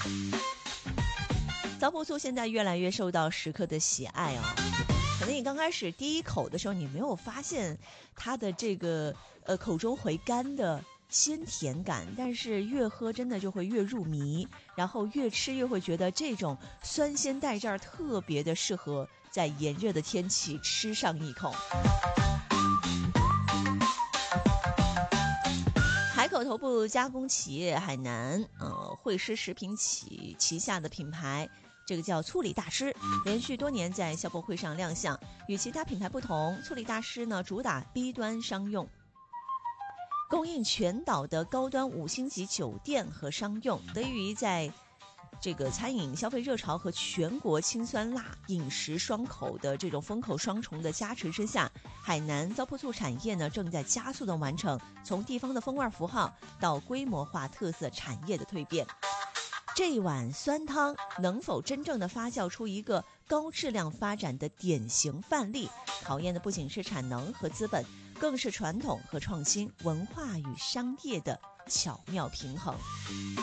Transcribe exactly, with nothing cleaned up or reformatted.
糟粕醋现在越来越受到食客的喜爱哦。可能你刚开始第一口的时候，你没有发现它的这个呃口中回甘的鲜甜感，但是越喝真的就会越入迷，然后越吃越会觉得这种酸鲜带劲儿特别的适合在炎热的天气吃上一口。海口头部加工企业海南呃惠施食品企旗下的品牌，这个叫醋里大师，连续多年在消博会上亮相。与其他品牌不同，醋里大师呢主打 B 端商用，供应全岛的高端五星级酒店和商用。得益于在这个餐饮消费热潮和全国清酸辣饮食双口的这种风口双重的加持之下，海南糟粕醋产业呢正在加速的完成从地方的风味符号到规模化特色产业的蜕变。这一碗酸汤能否真正的发酵出一个高质量发展的典型范例，考验的不仅是产能和资本，更是传统和创新、文化与商业的巧妙平衡。